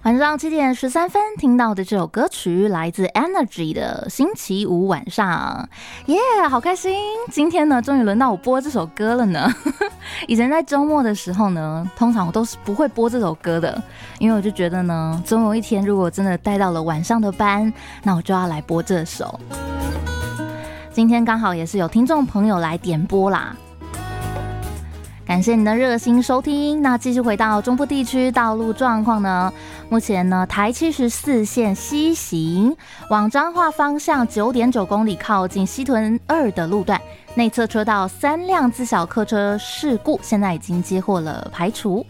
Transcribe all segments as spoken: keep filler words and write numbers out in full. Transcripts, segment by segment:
晚上七点十三分听到的这首歌曲来自 Energy 的星期五晚上，耶、yeah, 好开心，今天呢终于轮到我播这首歌了呢以前在周末的时候呢，通常我都是不会播这首歌的，因为我就觉得呢，总有一天如果真的带到了晚上的班，那我就要来播这首。今天刚好也是有听众朋友来点播啦，感谢你的热心收听。那继续回到中部地区道路状况呢，目前呢台七十四线西行往彰化方向 九点九公里靠近西屯二的路段，内侧车道三辆自小客车事故现在已经接获了排除。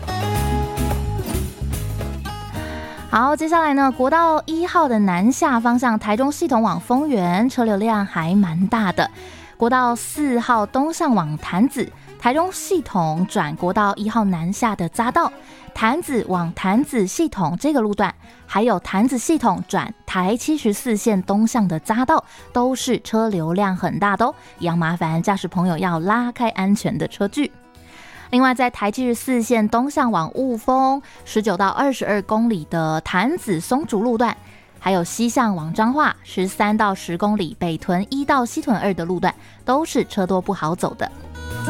好，接下来呢，国道一号的南下方向台中系统往丰原车流量还蛮大的，国道四号东向往潭子，台中系统转国道一号南下的匝道，潭子往潭子系统这个路段，还有潭子系统转台七十四线东向的匝道，都是车流量很大的哦，一样麻烦驾驶朋友要拉开安全的车距。另外，在台七十四线东向往雾峰十九到二十二公里的潭子松竹路段，还有西向往彰化十三到十公里北屯一到西屯二的路段，都是车多不好走的。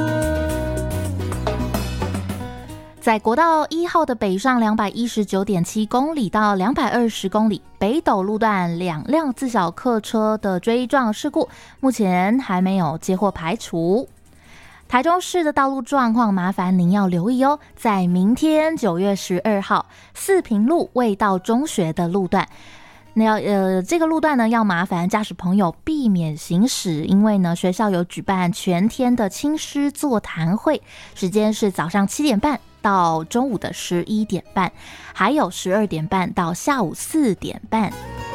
在国道一号的北上 两百一十九点七公里到两百二十公里北斗路段，两辆自小客车的追撞事故目前还没有接获排除。台中市的道路状况麻烦您要留意哦，在明天九月十二号四平路卫道中学的路段，那要呃这个路段呢要麻烦驾驶朋友避免行驶，因为呢学校有举办全天的亲师座谈会，时间是早上七点半到中午的十一点半，还有十二点半到下午四点半。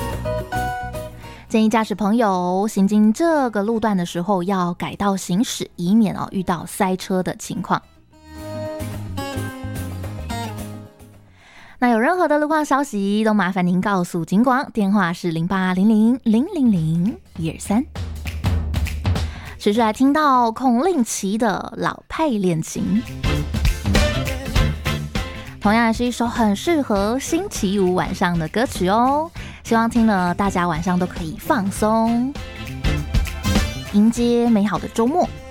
建议驾驶朋友行经这个路段的时候要改道行驶，以免、哦、遇到塞车的情况。那有任何的路况消息都麻烦您告诉警广，电话是零八零零零零零一二三。持续来听到孔令奇的老派恋情，同样也是一首很适合星期五晚上的歌曲哦。希望听了大家晚上都可以放松，迎接美好的周末。